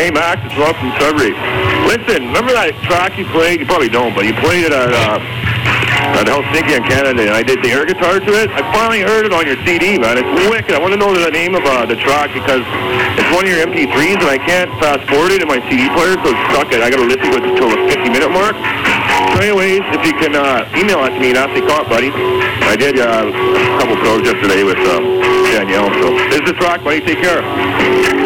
Hey, Max, it's Rob from Sudbury. Listen, remember that track you played? You probably don't, but you played it at Helsinki in Canada, and I did the air guitar to it. I finally heard it on your CD, man. It's wicked. I want to know the name of the track because it's one of your MP3s, and I can't fast forward it in my CD player, so it's stuck. I got to listen to it until the 50-minute mark. So anyways, if you can email it to me, Nasty Cop, buddy. I did a couple shows yesterday with Danielle, so this is the track, buddy. Take care.